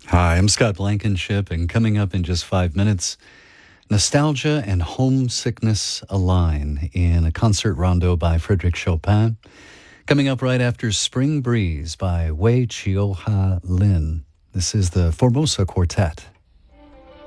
Hi, I'm Scott Blankenship, and coming up in just 5 minutes, nostalgia and homesickness align in a concert rondo by Frédéric Chopin. Coming up right after Spring Breeze by Wei Chioha Lin. This is the Formosa Quartet.